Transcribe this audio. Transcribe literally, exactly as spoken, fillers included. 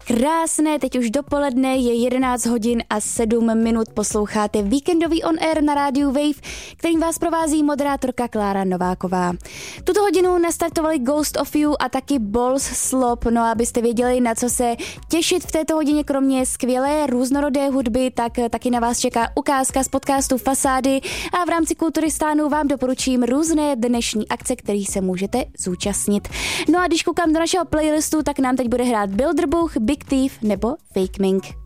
Krásné, teď už dopoledne je jedenáct hodin a sedm minut, posloucháte víkendový on air na rádiu Wave, kterým vás provází moderátorka Klára Nováková. Tuto hodinu nastartovali Ghost of You a taky Balls Slop, no abyste věděli, na co se těšit v této hodině, kromě skvělé různorodé hudby, tak taky na vás čeká ukázka z podcastu Fasády a v rámci Kulturistánu vám doporučím různé dnešní akce, kterých se můžete zúčastnit. No a když koukám do našeho playlistu, tak nám teď bude hrát Bilderbuch, Big Thief nebo Fake Mink.